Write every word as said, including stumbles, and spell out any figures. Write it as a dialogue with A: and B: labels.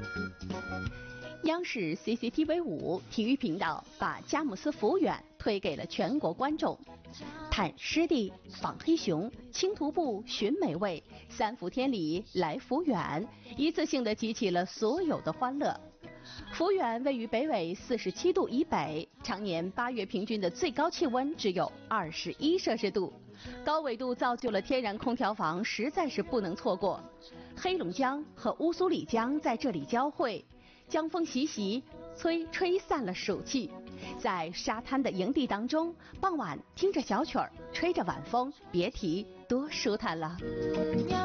A: 央视 C C T V 五体育频道把佳木斯抚远推给了全国观众，探湿地、访黑熊、轻徒步、寻美味，三伏天里来抚远，一次性的集齐了所有的欢乐。抚远位于北纬四十七度以北，常年八月平均的最高气温只有二十一摄氏度，高纬度造就了天然空调房，实在是不能错过。黑龙江和乌苏里江在这里交汇，江风习习，吹吹散了暑气。在沙滩的营地当中，傍晚听着小曲儿，吹着晚风，别提多舒坦了。